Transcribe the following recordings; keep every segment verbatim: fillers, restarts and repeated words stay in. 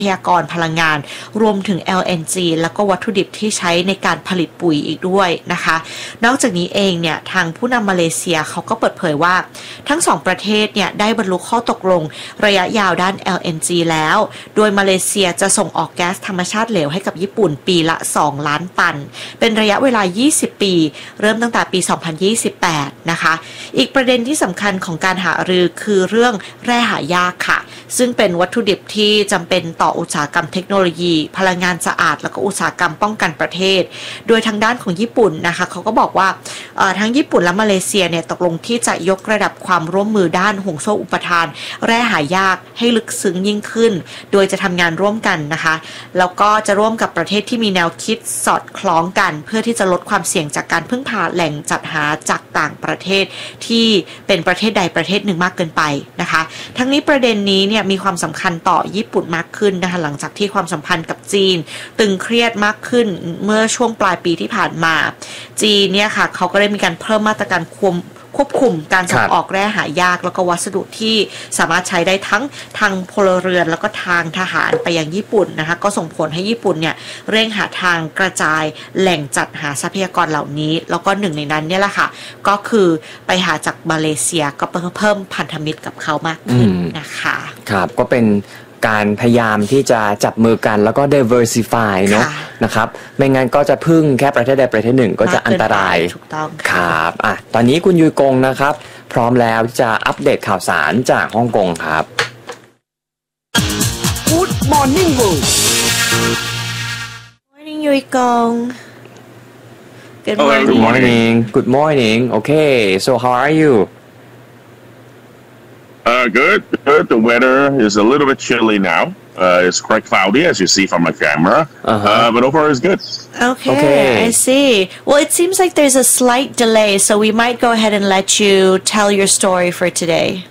พยากรพลังงานรวมถึง แอล เอ็น จี แล้วก็วัตถุดิบที่ใช้ในการผลิตปุ๋ยอีกด้วยนะคะนอกจากนี้เองเนี่ยทางผู้นำมาเลเซียเขาก็เปิดเผยว่าทั้งสองประเทศเนี่ยได้บรรลุข้อตกลงระยะยาวด้าน แอล เอ็น จี แล้วโดยมาเลเซียจะส่งออกแก๊สธรรมชาติเหลวให้กับญี่ปุ่นปีละสองล้านตันเป็นระยะเวลายี่สิบปีเริ่มตั้งแต่ปีสองพันยี่สิบแปดนะคะอีกประเด็นที่สำคัญของการหารือคือเรื่องแร่หายากค่ะซึ่งเป็นวัตถุดิบที่จำเป็นต่ออุตสาหกรรมเทคโนโลยีพลังงานสะอาดแล้วก็อุตสาหกรรมป้องกันประเทศโดยทางด้านของญี่ปุ่นนะคะเขาก็บอกว่าทั้งญี่ปุ่นและมาเลเซียเนี่ยตกลงที่จะยกระดับความร่วมมือด้านห่วงโซ่อุปทานแร่หายากให้ลึกซึ้งยิ่งขึ้นโดยจะทำงานร่วมกันนะคะแล้วก็จะร่วมกับประเทศที่มีแนวคิดสอดคล้องกันเพื่อที่จะลดความเสี่ยงจากการพึ่งพาแหล่งจัดหาจากต่างประเทศที่เป็นประเทศใดประเทศหนึ่งมากเกินไปนะคะทั้งนี้ประเด็นนี้เนี่ยมีความสำคัญต่อญี่ปุ่นมากขึ้นนะคะหลังจากที่ความสัมพันธ์กับจีนตึงเครียดมากขึ้นเมื่อช่วงปลายปีที่ผ่านมาจีนเนี่ยค่ะเขาก็ได้มีการเพิ่มมาตรการควบควบคุมการส่งออกแร่หายากแล้วก็วัสดุที่สามารถใช้ได้ทั้งทางพลเรือนแล้วก็ทางทหารไปยังญี่ปุ่นนะคะก็ส่งผลให้ญี่ปุ่นเนี่ยเร่งหาทางกระจายแหล่งจัดหาทรัพยากรเหล่านี้แล้วก็หนึ่งในนั้นเนี่ยแหละค่ะก็คือไปหาจากมาเลเซียก็เพิ่มพันธมิตรกับเขามากขึ้นนะคะครับก็เป็นการพยายามที่จะจับมือกันแล้วก็ diversify เนาะนะครับไม่งั้นก็จะพึ่งแค่ประเทศใดประเทศหนึ่งก็จะอันตรายถูกต้องครับอ่ะตอนนี้คุณยุยกงนะครับพร้อมแล้วที่จะอัปเดตข่าวสารจากฮ่องกงครับ Good Morning World Morning ยุยกง Good morning Good morning Good morning Okay so how are you Uh, good, good. The weather is a little bit chilly now. Uh, it's quite cloudy, as you see from my camera. Uh-huh. Uh, but overall, it's good. Okay, okay, I see. Well, it seems like there's a slight delay, so we might go ahead and let you tell your story for today.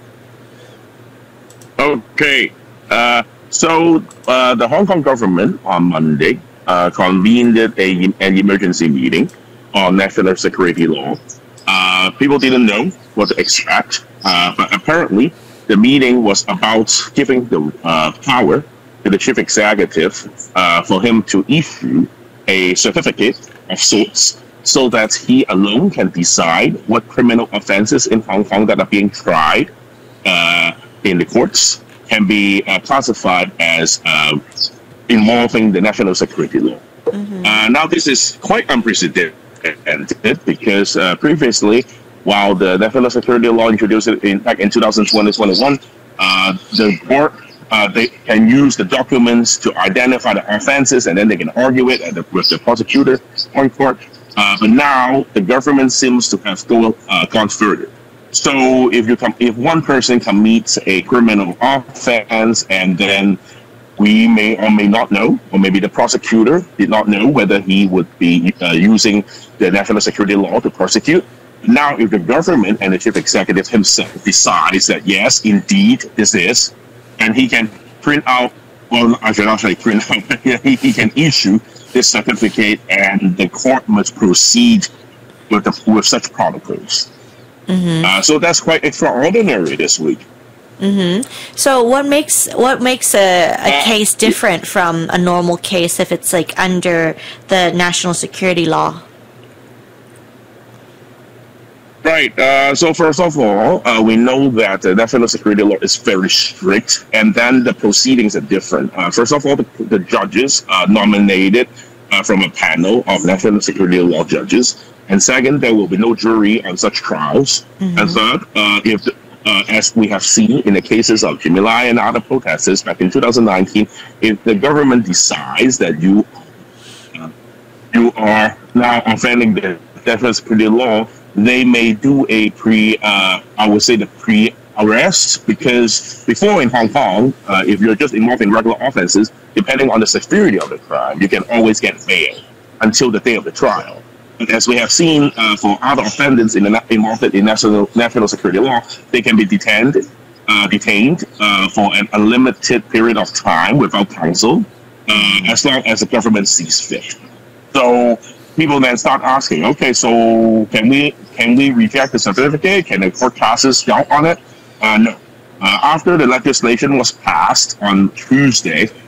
Okay. Uh, so, uh, the Hong Kong government on Monday uh, convened a, an emergency meeting on national security law. Uh, people didn't know what to expect. Uh, but apparently, the meeting was about giving the uh, power to the chief executive uh, for him to issue a certificate of sorts so that he alone can decide what criminal offenses in Hong Kong that are being tried uh, in the courts can be uh, classified as uh, involving the national security law. Mm-hmm. Uh, now, this is quite unprecedented because uh, previously, while the national security law introduced it in back in two thousand twenty to twenty-one, uh, the court uh, they can use the documents to identify the offenses, and then they can argue it at the, with the prosecutor on court. Uh, but now the government seems to have go, uh, gone further. So if you com- if one person commits a criminal offense, and then we may or may not know, or maybe the prosecutor did not know whether he would be uh, using the national security law to prosecute. Now, if the government and the chief executive himself decides that, yes, indeed, this is, and he can print out, well, I should not say print out, but he, he can issue this certificate, and the court must proceed with, the, with such protocols. Mm-hmm. Uh, so that's quite extraordinary this week. Mm-hmm. So what makes what makes a, a uh, case different from a normal case if it's like under the national security law? Right. Uh, so first of all, uh, we know that the national security law is very strict, and then the proceedings are different. Uh, first of all, the, the judges are nominated uh, from a panel of national security law judges, and second, there will be no jury on such trials. Mm-hmm. And third, uh, if the, uh, as we have seen in the cases of Jimmy Lai and other protesters back in two thousand nineteen, if the government decides that you uh, you are now offending the national security law, they may do a pre, uh, I would say the pre-arrest, because before in Hong Kong, uh, if you're just involved in regular offenses, depending on the severity of the crime, you can always get bail until the day of the trial. But as we have seen uh, for other offenders in the, involved in national national security law, they can be detained, uh, detained uh, for an unlimited period of time without counsel, uh, as long as the government sees fit. So people then start asking, okay, so can we can we reject the certificate? Can the court cast doubt on it? Uh, no. Uh, after the legislation was passed on Tuesday,